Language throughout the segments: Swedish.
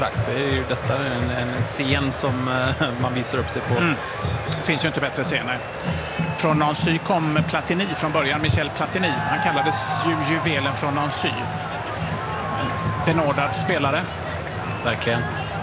kontrakt. Då är det ju detta en scen som man visar upp sig på. Det finns ju inte bättre scener. Från Nancy kom Platini från början, Michel Platini. Han kallades ju juvelen från Nancy. En benådad spelare. Verkligen.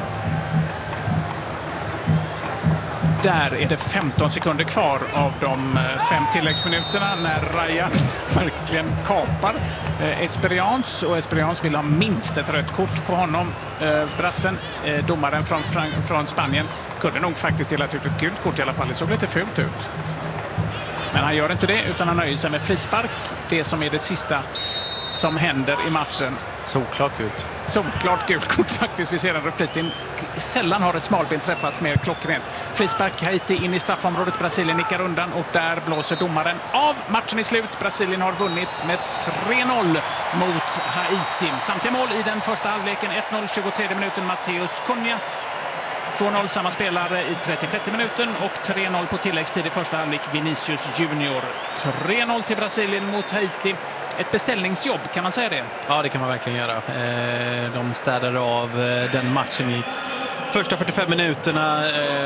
Där är det 15 sekunder kvar av de 5 tilläggsminuterna när Ryan verkligen kapar Esperians. Och Esperians vill ha minst ett rött kort på honom. Brassen, domaren från Spanien, kunde nog faktiskt dela ut ett gult kort i alla fall. Det såg lite fult ut. Men han gör inte det, utan han nöjer sig med frispark. Det som är det sista som händer i matchen. Solklart gult. Solklart gult kort faktiskt. Vi ser en repris. Sällan har ett smalben träffats mer klockrent. Frispark, Haiti in i straffområdet. Brasilien nickar undan och där blåser domaren av. Matchen är slut. Brasilien har vunnit med 3-0 mot Haiti. Samtliga mål i den första halvleken. 1-0 23 minuten Mateus Cunha. 2-0 samma spelare i 36 minuten och 3-0 på tilläggstid i första halvlek Vinicius Junior. 3-0 till Brasilien mot Haiti. Ett beställningsjobb, kan man säga det? Ja, det kan man verkligen göra. De städade av den matchen i första 45 minuterna.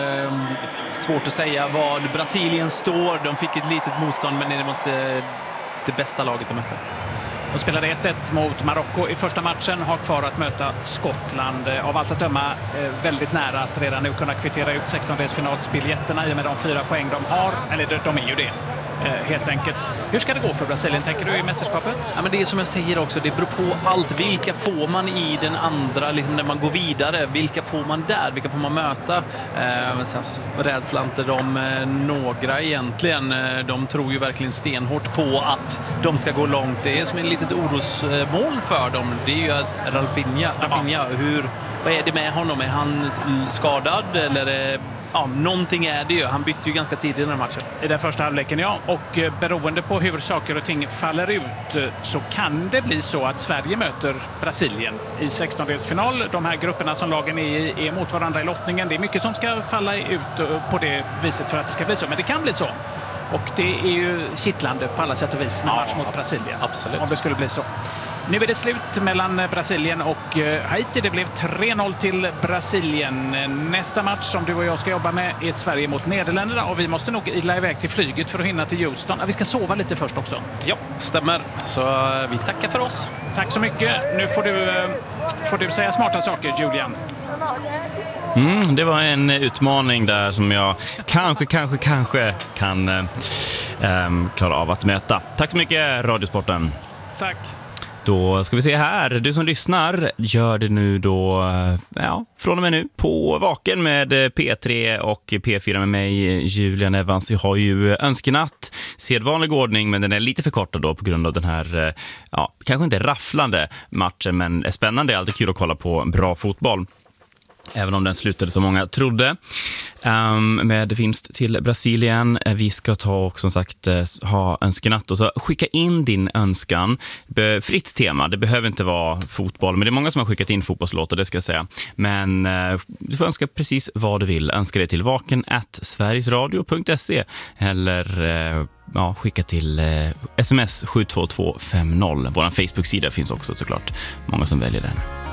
Svårt att säga var Brasilien står. De fick ett litet motstånd, men det var inte det bästa laget de mötte. De spelade 1-1 mot Marocko i första matchen, har kvar att möta Skottland. Av allt att döma väldigt nära att redan nu kunna kvittera ut 16-delsfinalsbiljetterna i och med de 4 poäng de har. Eller de är ju det, helt enkelt. Hur ska det gå för Brasilien, tänker du, i mästerskapet? Ja, men det är som jag säger också, det beror på allt. Vilka får man i den andra, liksom när man går vidare? Vilka får man där? Vilka får man möta? Men sen så rädslar inte de några egentligen. De tror ju verkligen stenhårt på att de ska gå långt. Det är som ett litet orosmål för dem. Det är ju att Rafinha, vad är det med honom? Är han skadad eller ja, någonting är det ju. Han bytte ju ganska tidigt i den här matchen. I den första halvleken, ja. Och beroende på hur saker och ting faller ut så kan det bli så att Sverige möter Brasilien i 16-delsfinal. De här grupperna som lagen är mot varandra i lottningen. Det är mycket som ska falla ut på det viset för att det ska bli så. Men det kan bli så. Och det är ju kittlande på alla sätt och vis med match mot Brasilien. Absolut. Om det skulle bli så. Nu är det slut mellan Brasilien och Haiti. Det blev 3-0 till Brasilien. Nästa match som du och jag ska jobba med är Sverige mot Nederländerna. Och vi måste nog ila iväg till flyget för att hinna till Houston. Vi ska sova lite först också. Ja, stämmer. Så vi tackar för oss. Tack så mycket. Nu får du säga smarta saker, Julian. Det var en utmaning där som jag kanske kan klara av att möta. Tack så mycket, Radiosporten. Tack. Då ska vi se här. Du som lyssnar, gör det nu då, från och med nu på Vaken med P3 och P4 med mig, Julian Evans. Jag har ju önskenatt, sedvanlig ordning, men den är lite förkortad då på grund av den här, kanske inte rafflande matchen, men spännande. Det är alltid kul att kolla på bra fotboll. Även om den slutade som många trodde med vinst till Brasilien. Vi ska ta och som sagt ha önskenatt. Och så skicka in din önskan. Fritt tema, det behöver inte vara fotboll. Men det är många som har skickat in fotbollslåtar, det ska jag säga. Men du får önska precis vad du vill. Önska det till vaken@sverigesradio.se eller skicka till sms 72250. Vår Facebook-sida finns också såklart. Många som väljer den.